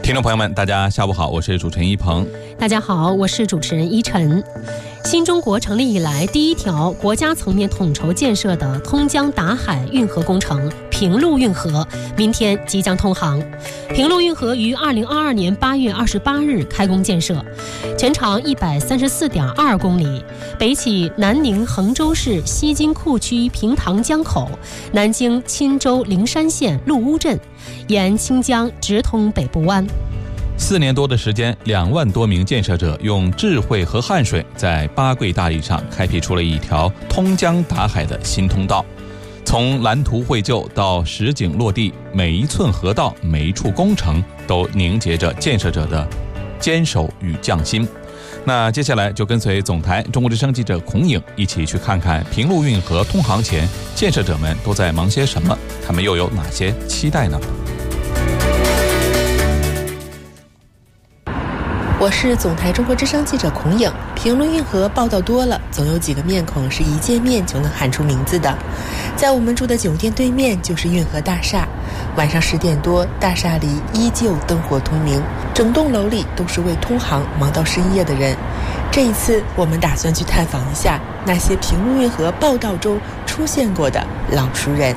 听众朋友们，大家下午好，我是主持人一鹏。 大家好，我是主持人依晨。新中国成立以来第一条国家层面统筹建设的通江达海运河工程平陆运河明天即将通航。平陆运河于2022年8月28日开工建设，全长134.2公里，北起南宁衡州市西津库区平塘江口，南经钦州灵山县陆乌镇，沿清江直通北部湾。 4年多的时间，2万多名建设者用智慧和汗水，在八桂大堤上开辟出了一条通江达海的新通道。从蓝图绘就到实景落地，每一寸河道、每一处工程都凝结着建设者的坚守与匠心。那接下来就跟随总台中国之声记者孔颖一起去看看平陆运河通航前，建设者们都在忙些什么，他们又有哪些期待呢？ 我是总台中国之声记者孔颖。平陆运河报道多了，总有几个面孔是一见面就能喊出名字的。在我们住的酒店对面就是运河大厦，晚上10点多，大厦里依旧灯火通明，整栋楼里都是为通航忙到深夜的人。这一次我们打算去探访一下那些平陆运河报道中出现过的老熟人。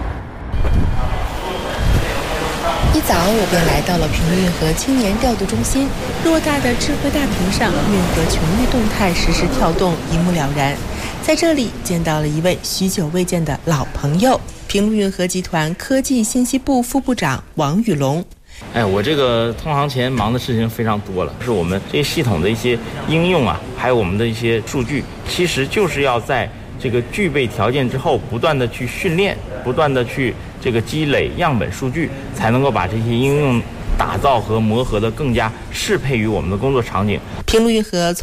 一早我便来到了平陆运河青年调度中心，偌大的智慧大屏上，运河全域动态实时跳动，一目了然。在这里见到了一位许久未见的老朋友，平陆运河集团科技信息部副部长王宇龙。 我这个通航前忙的事情非常多了，是我们这些系统的一些应用啊，还有我们的一些数据，其实就是要在这个具备条件之后，不断的去训练，不断的去这个积累样本数据，才能够把这些应用打造和磨合的更加适配于我们的工作场景。 平陆运河